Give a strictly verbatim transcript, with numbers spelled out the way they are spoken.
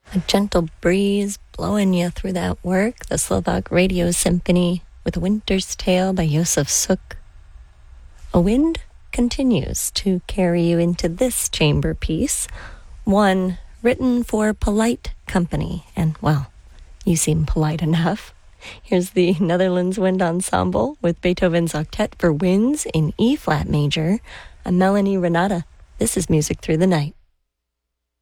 A gentle breeze blowing you through that work, the Slovak Radio Symphony with Winter's Tale by Josef Suk. A wind continues to carry you into this chamber piece, one written for polite company, and, well, you seem polite enough. Here's the Netherlands Wind Ensemble with Beethoven's Octet for Winds in E-flat major. I'm Melanie Renata. This is Music Through the Night.